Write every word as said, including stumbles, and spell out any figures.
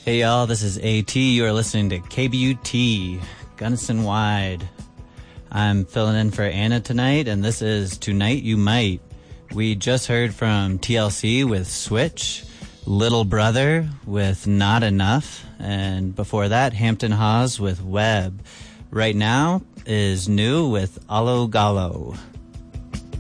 Hey y'all, this is AT. You are listening to K B U T, Gunnison Wide. I'm filling in for Anna tonight, and this is Tonight You Might. We just heard from T L C with Switch, Little Brother with Not Enough, and before that, Hampton Hawes with Web. Right now is New with Allo Gallo.